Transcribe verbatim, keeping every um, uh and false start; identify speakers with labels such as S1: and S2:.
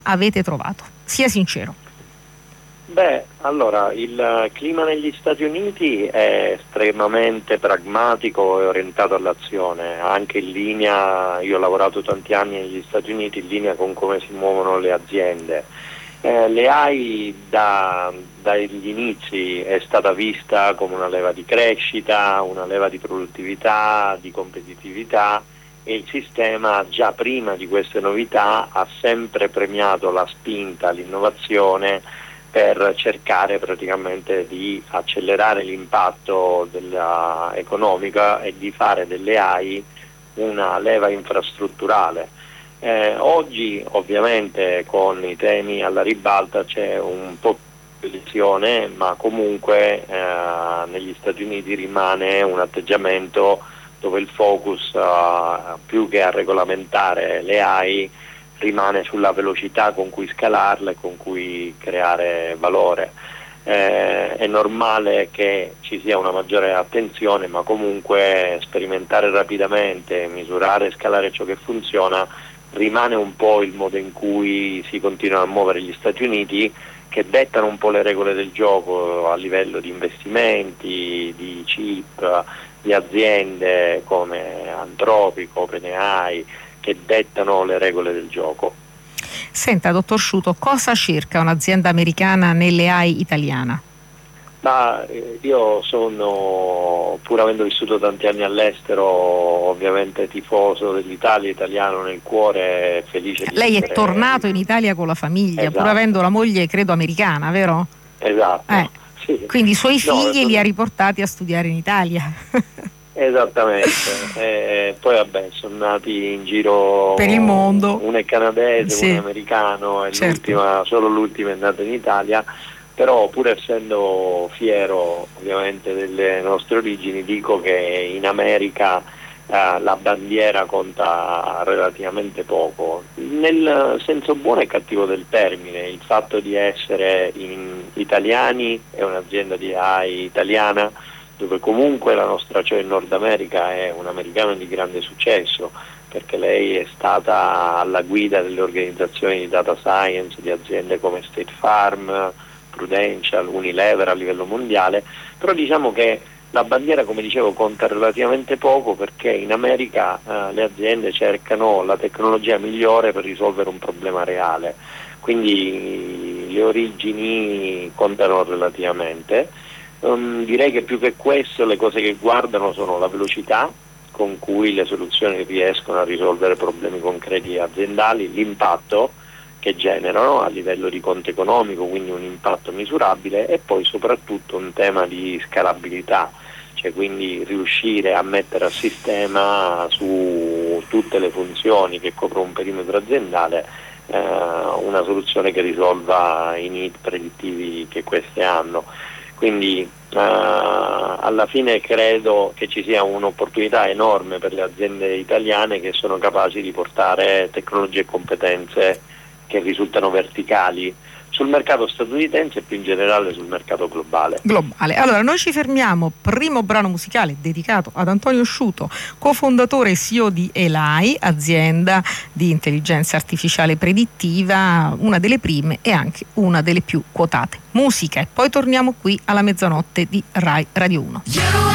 S1: avete trovato? Sia sincero.
S2: Beh, allora, il clima negli Stati Uniti è estremamente pragmatico e orientato all'azione, anche in linea, io ho lavorato tanti anni negli Stati Uniti, in linea con come si muovono le aziende. Eh, le A I da, dagli inizi è stata vista come una leva di crescita, una leva di produttività, di competitività, e il sistema già prima di queste novità ha sempre premiato la spinta all'innovazione per cercare praticamente di accelerare l'impatto della economica e di fare delle A I una leva infrastrutturale. Eh, oggi ovviamente con i temi alla ribalta c'è un po' più di azione, ma comunque eh, negli Stati Uniti rimane un atteggiamento dove il focus uh, più che a regolamentare le A I rimane sulla velocità con cui scalarla e con cui creare valore. Eh, è normale che ci sia una maggiore attenzione, ma comunque sperimentare rapidamente, misurare e scalare ciò che funziona rimane un po' il modo in cui si continuano a muovere gli Stati Uniti, che dettano un po' le regole del gioco a livello di investimenti, di chip, di aziende come Anthropic, OpenAI, che dettano le regole del gioco.
S1: Senta, dottor Sciuto, cosa cerca un'azienda americana nelle A I italiana?
S2: Ma eh, io sono, pur avendo vissuto tanti anni all'estero, ovviamente tifoso dell'Italia, italiano nel cuore, felice di
S1: Lei
S2: essere...
S1: è tornato in Italia con la famiglia,
S2: Esatto.
S1: Pur avendo la moglie, credo, americana, vero?
S2: Esatto.
S1: Eh.
S2: Sì.
S1: Quindi i suoi figli
S2: no,
S1: li ha riportati a studiare in Italia.
S2: Esattamente, e poi vabbè, sono nati in giro
S1: per il mondo,
S2: uno è canadese,
S1: sì.
S2: uno è americano e
S1: certo.
S2: l'ultima, solo l'ultima è nata in Italia, però pur essendo fiero ovviamente delle nostre origini dico che in America eh, la bandiera conta relativamente poco, nel senso buono e cattivo del termine. Il fatto di essere in italiani, è un'azienda di A I italiana, dove comunque la nostra, cioè in Nord America, è un americano di grande successo, perché lei è stata alla guida delle organizzazioni di data science di aziende come State Farm, Prudential, Unilever a livello mondiale, però diciamo che la bandiera, come dicevo, conta relativamente poco, perché in America eh, le aziende cercano la tecnologia migliore per risolvere un problema reale, quindi le origini contano relativamente. Um, direi che più che questo le cose che guardano sono la velocità con cui le soluzioni riescono a risolvere problemi concreti aziendali, l'impatto che generano a livello di conto economico, quindi un impatto misurabile, e poi soprattutto un tema di scalabilità, cioè quindi riuscire a mettere a sistema su tutte le funzioni che coprono un perimetro aziendale eh, una soluzione che risolva i need predittivi che queste hanno. Quindi uh, alla fine credo che ci sia un'opportunità enorme per le aziende italiane che sono capaci di portare tecnologie e competenze che risultano verticali sul mercato statunitense e più in generale sul mercato globale.
S1: Globale. Allora, noi ci fermiamo. Primo brano musicale dedicato ad Antonio Sciuto, cofondatore e C E O di Elai, azienda di intelligenza artificiale predittiva, una delle prime e anche una delle più quotate. Musica, e poi torniamo qui alla mezzanotte di Rai Radio uno.